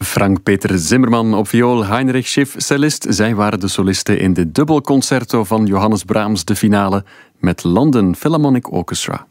Frank-Peter Zimmerman op viool, Heinrich Schiff cellist. Zij waren de solisten in de dubbelconcerto van Johannes Brahms, de finale met London Philharmonic Orchestra.